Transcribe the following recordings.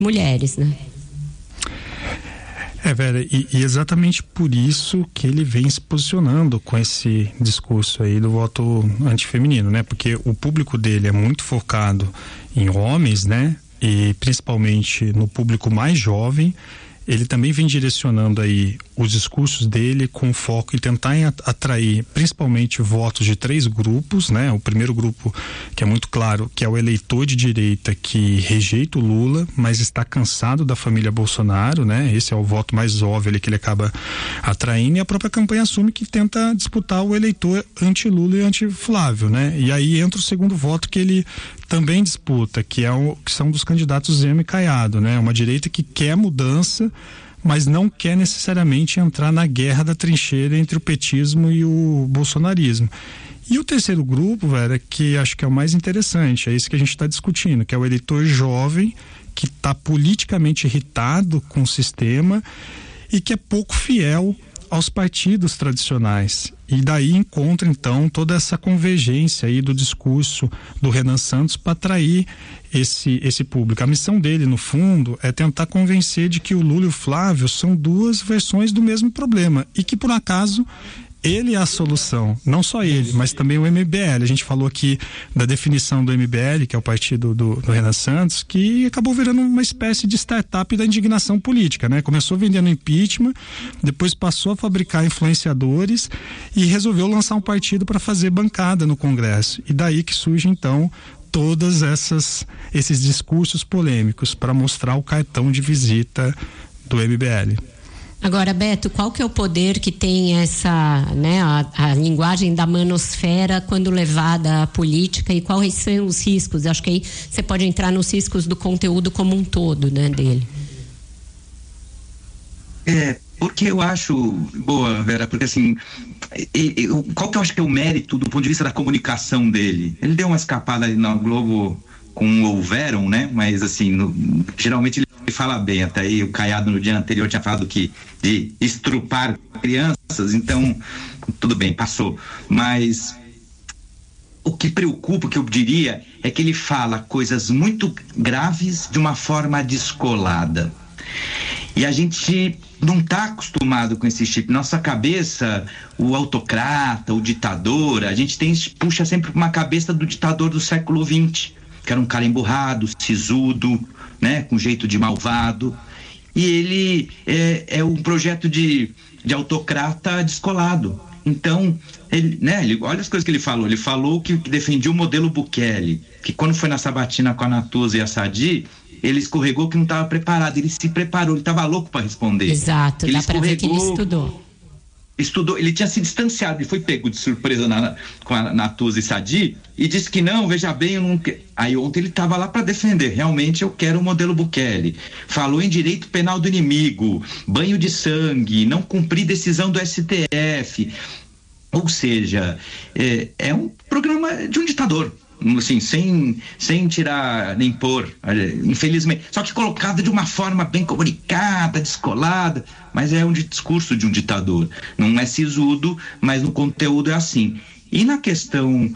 mulheres, né? Vera, e exatamente por isso que ele vem se posicionando com esse discurso aí do voto antifeminino, né? Porque o público dele é muito focado em homens, né? E principalmente no público mais jovem. Ele também vem direcionando aí os discursos dele com foco em tentar atrair principalmente votos de 3 grupos, né? O primeiro grupo, que é muito claro, que é o eleitor de direita que rejeita o Lula, mas está cansado da família Bolsonaro, né? Esse é o voto mais óbvio ali que ele acaba atraindo, e a própria campanha assume que tenta disputar o eleitor anti-Lula e anti-Flávio, né? E aí entra o segundo voto que ele também disputa, que são dos candidatos Zema e Caiado, né? Uma direita que quer mudança, mas não quer necessariamente entrar na guerra da trincheira entre o petismo e o bolsonarismo. E o terceiro grupo, Vera, que acho que é o mais interessante, é isso que a gente está discutindo, que é o eleitor jovem, que está politicamente irritado com o sistema e que é pouco fiel aos partidos tradicionais. E daí encontra então toda essa convergência aí do discurso do Renan Santos para atrair esse público. A missão dele, no fundo, é tentar convencer de que o Lula e o Flávio são 2 versões do mesmo problema e que, por acaso, ele é a solução, não só ele, mas também o MBL. A gente falou aqui da definição do MBL, que é o partido do Renan Santos, que acabou virando uma espécie de startup da indignação política, né? Começou vendendo impeachment, depois passou a fabricar influenciadores e resolveu lançar um partido para fazer bancada no Congresso. E daí que surge, então, todos esses discursos polêmicos para mostrar o cartão de visita do MBL. Agora, Beto, qual que é o poder que tem essa, né, a linguagem da manosfera quando levada à política, e quais são os riscos? Acho que aí você pode entrar nos riscos do conteúdo como um todo, né, dele. Porque eu acho, boa, Vera, porque assim, qual que eu acho que é o mérito do ponto de vista da comunicação dele? Ele deu uma escapada ali na Globo com houveram, né? Mas assim, geralmente ele fala bem. Até aí o Caiado no dia anterior tinha falado de estrupar crianças, então tudo bem, passou. Mas o que preocupa, que eu diria, é que ele fala coisas muito graves de uma forma descolada. E a gente não está acostumado com esse chip. Nossa cabeça, o autocrata, o ditador, a gente puxa sempre uma cabeça do ditador do século XX, que era um cara emburrado, sisudo, né, com jeito de malvado. E ele é um projeto de autocrata descolado. Então, olha as coisas que ele falou. Ele falou que defendia o modelo Bukele, que quando foi na sabatina com a Natuza e a Sadi, ele escorregou que não estava preparado. Ele se preparou, ele estava louco para responder. Exato, ele dá para ver que ele estudou, ele tinha se distanciado, ele foi pego de surpresa com a Natuza e Sadi e disse que não, veja bem, eu não quero. Aí ontem ele estava lá para defender, realmente eu quero o modelo Bukele. Falou em direito penal do inimigo, banho de sangue, não cumprir decisão do STF. Ou seja, é um programa de um ditador. Assim, sem tirar nem pôr, infelizmente, só que colocado de uma forma bem comunicada, descolada, mas é um discurso de um ditador, não é sisudo, mas no conteúdo é assim. E na questão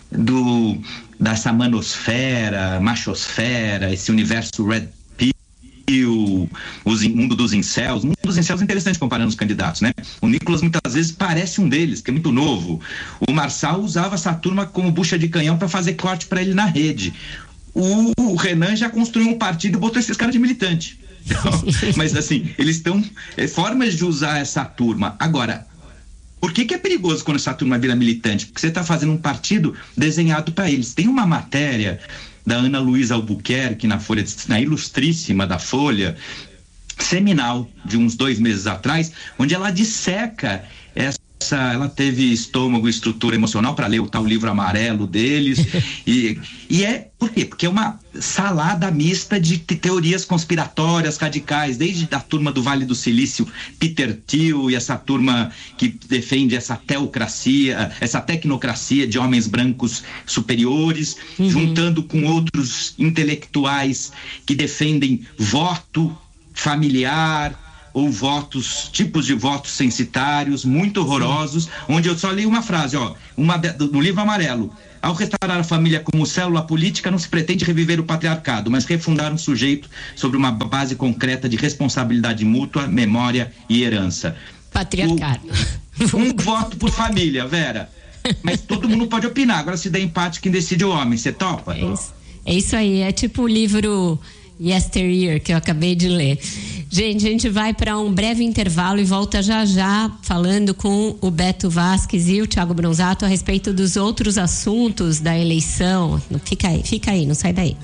dessa manosfera, machosfera, esse universo red pill, o mundo dos incels. O mundo dos incels é interessante comparando os candidatos, né? O Nicolas muitas vezes parece um deles, que é muito novo. O Marçal usava essa turma como bucha de canhão para fazer corte para ele na rede. O Renan já construiu um partido e botou esses caras de militante. Então, mas assim, eles estão formas de usar essa turma. Agora, por que é perigoso quando essa turma vira militante? Porque você está fazendo um partido desenhado para eles. Tem uma matéria da Ana Luísa Albuquerque na Ilustríssima da Folha, seminal, de uns 2 meses atrás, onde ela disseca ela teve estômago e estrutura emocional para ler o tal livro amarelo deles. e por quê? Porque é uma salada mista de teorias conspiratórias radicais, desde a turma do Vale do Silício, Peter Thiel, e essa turma que defende essa teocracia, essa tecnocracia de homens brancos superiores, juntando com outros intelectuais que defendem voto familiar, ou tipos de votos censitários muito horrorosos, onde eu só li uma frase, no livro amarelo: Ao restaurar a família como célula política, não se pretende reviver o patriarcado, mas refundar um sujeito sobre uma base concreta de responsabilidade mútua, memória e herança. Patriarcado. Um voto por família, Vera. Mas todo mundo pode opinar. Agora, se der empate, quem decide é o homem. Você topa? É isso aí. É tipo o livro Yesteryear, que eu acabei de ler. Gente, a gente vai para um breve intervalo e volta já já falando com o Beto Vasques e o Thiago Bronzato a respeito dos outros assuntos da eleição. Fica aí, não sai daí.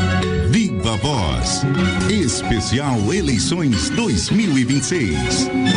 Viva Voz, especial Eleições 2026.